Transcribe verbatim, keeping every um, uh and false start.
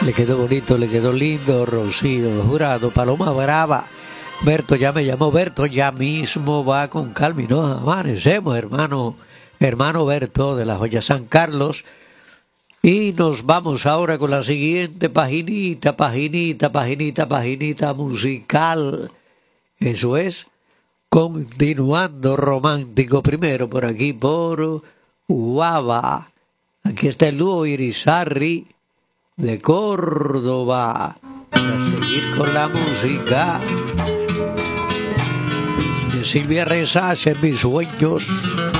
Le quedó bonito, le quedó lindo, Rocío Jurado, Paloma Brava. Berto ya me llamó, Berto ya mismo va con calma y nos amanecemos, hermano, hermano Berto de la Joya San Carlos. Y nos vamos ahora con la siguiente paginita, paginita, paginita, paginita musical. Eso es, continuando romántico primero por aquí, por Guava. Aquí está el dúo Irizarry de Córdoba. Para seguir con la música de Silvia Reza, en mis sueños.